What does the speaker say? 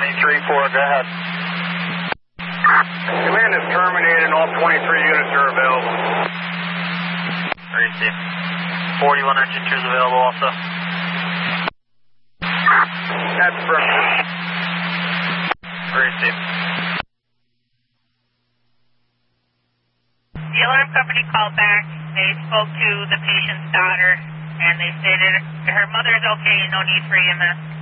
23-4, go ahead. Command is terminated and all 23 units are available. Receive. 41 engine 2 is available also. That's perfect. Receive. The alarm company called back. They spoke to the patient's daughter, and they stated her mother is okay, no need for EMS.